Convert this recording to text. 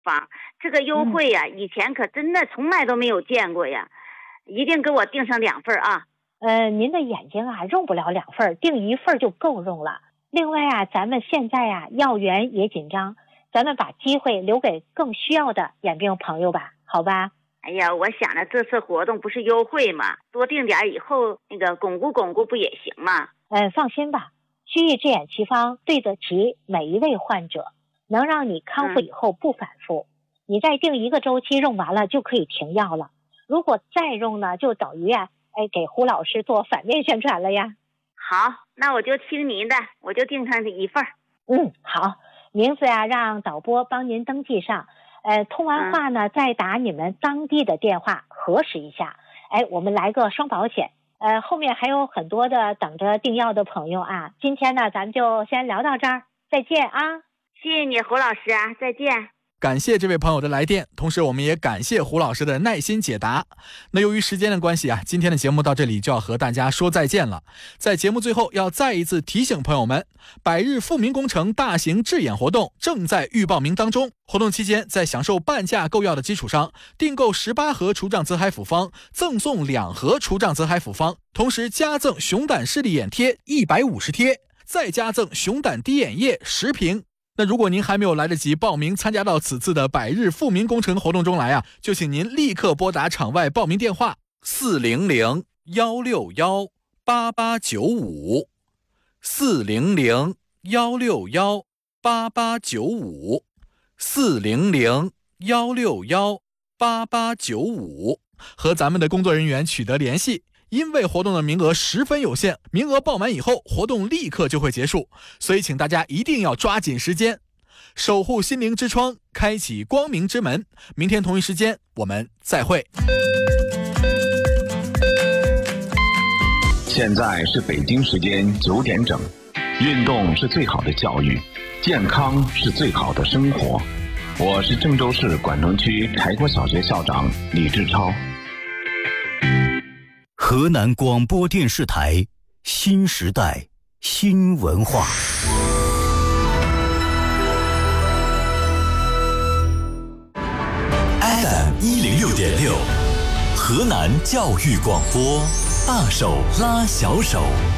方，这个优惠呀，以前可真的从来都没有见过呀，一定给我订上2份啊。 您的眼睛啊用不了2份，订1份就够用了。另外啊，咱们现在啊药源也紧张，咱们把机会留给更需要的眼病朋友吧，好吧？ 哎呀，我想着这次活动不是优惠吗？多订点以后那个巩固巩固不也行吗？ 放心吧，盱眙智眼奇方对得起每一位患者，能让你康复以后不反复。你再订1个周期用完了就可以停药了。如果再用呢，就等于给胡老师做反面宣传了呀。 好，那我就听您的，我就订上1份。 好，名字呀让导播帮您登记上。通完话呢，再打你们当地的电话核实一下。我们来个双保险。后面还有很多的等着订药的朋友啊。今天呢，咱们就先聊到这儿，再见啊！ 谢谢你，胡老师啊，再见。 感谢这位朋友的来电，同时我们也感谢胡老师的耐心解答。那由于时间的关系啊，今天的节目到这里就要和大家说再见了。在节目最后要再一次提醒朋友们，百日富民工程大型智眼活动正在预报名当中。活动期间，在享受半价购药的基础上，订购18盒除障泽海复方，赠送2盒除障泽海复方，同时加赠熊胆视力眼贴150贴，再加赠熊胆滴眼液10瓶。那如果您还没有来得及报名参加到此次的百日富民工程活动中来啊，就请您立刻拨打场外报名电话400-161-8895 400-161-8895 400-161-8895，和咱们的工作人员取得联系。因为活动的名额十分有限，名额报满以后，活动立刻就会结束，所以请大家一定要抓紧时间，守护心灵之窗，开启光明之门。明天同一时间我们再会。 现在是北京时间9点整。运动是最好的教育，健康是最好的生活。我是郑州市管城区柴郭小学校长李志超。 河南广播电视台新时代新文化。FM 106.6，河南教育广播，大手拉小手。